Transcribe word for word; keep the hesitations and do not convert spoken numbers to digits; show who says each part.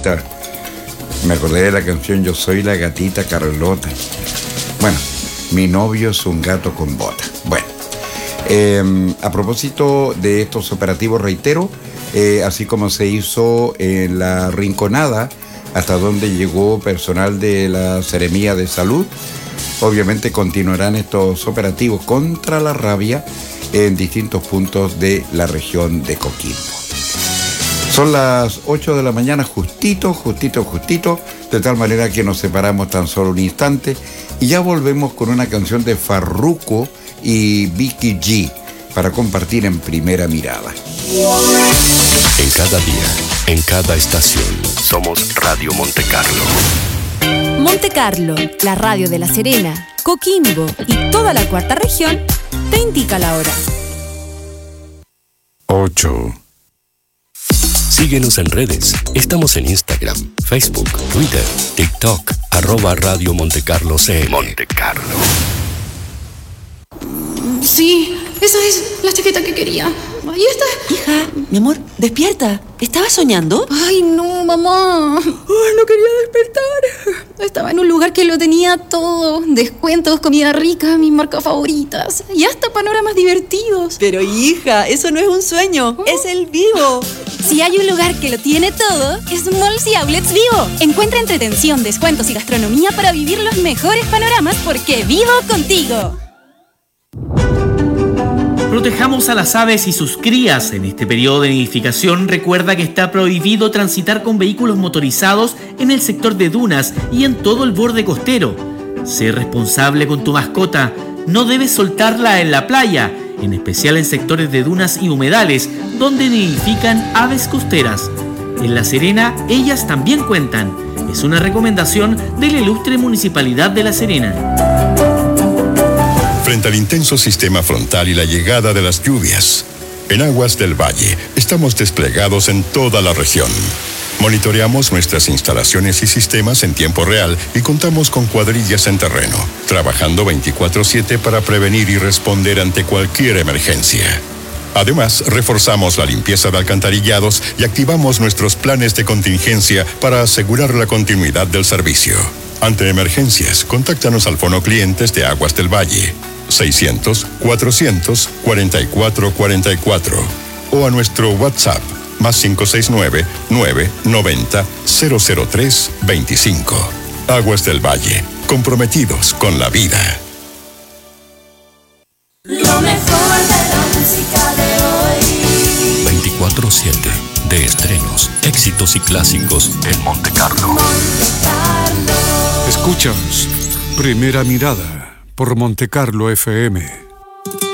Speaker 1: Me acordé de la canción Yo soy la gatita Carlota. Bueno, mi novio es un gato con bota. Bueno, eh, a propósito de estos operativos, reitero, eh, así como se hizo en la Rinconada, hasta donde llegó personal de la Seremía de Salud, obviamente continuarán estos operativos contra la rabia en distintos puntos de la región de Coquimbo. Son las ocho de la mañana, justito, justito, justito, de tal manera que nos separamos tan solo un instante y ya volvemos con una canción de Farruko y Vicky G para compartir en Primera Mirada.
Speaker 2: En cada día, en cada estación, somos Radio Monte Carlo.
Speaker 3: Monte Carlo, la radio de La Serena, Coquimbo y toda la cuarta región, te indica la hora.
Speaker 2: ocho. Síguenos en redes. Estamos en Instagram, Facebook, Twitter, TikTok, arroba Radio Monte Carlo C. Monte Carlo.
Speaker 4: Sí, esa es la chaqueta que quería. Ahí está.
Speaker 5: Hija, mi amor, despierta. ¿Estabas soñando?
Speaker 4: Ay, no, mamá. Ay, no quería despertar. Estaba en un lugar que lo tenía todo. Descuentos, comida rica, mis marcas favoritas. Y hasta panoramas divertidos.
Speaker 5: Pero hija, eso no es un sueño, ¿Oh? Es el Vivo.
Speaker 3: Si hay un lugar que lo tiene todo, es Malls y Outlets Vivo. Encuentra entretención, descuentos y gastronomía para vivir los mejores panoramas porque vivo contigo.
Speaker 6: Protejamos a las aves y sus crías. En este periodo de nidificación, recuerda que está prohibido transitar con vehículos motorizados en el sector de dunas y en todo el borde costero. Sé responsable con tu mascota. No debes soltarla en la playa, en especial en sectores de dunas y humedales, donde nidifican aves costeras. En La Serena, ellas también cuentan. Es una recomendación de la ilustre Municipalidad de La Serena.
Speaker 2: Frente al intenso sistema frontal y la llegada de las lluvias, en Aguas del Valle estamos desplegados en toda la región. Monitoreamos nuestras instalaciones y sistemas en tiempo real y contamos con cuadrillas en terreno, trabajando veinticuatro siete para prevenir y responder ante cualquier emergencia. Además, reforzamos la limpieza de alcantarillados y activamos nuestros planes de contingencia para asegurar la continuidad del servicio. Ante emergencias, contáctanos al Fono Clientes de Aguas del Valle, seiscientos, cuatrocientos, cuarenta y cuatro cuarenta y cuatro, o a nuestro WhatsApp, más cinco seis nueve, nueve noventa, cero cero tres veinticinco. Aguas del Valle, comprometidos con la vida.
Speaker 7: Lo mejor de la música de hoy.
Speaker 2: veinticuatro siete de estrenos, éxitos y clásicos en Monte Carlo.
Speaker 7: Monte Carlo.
Speaker 8: Escuchas Primera Mirada por Monte Carlo F M.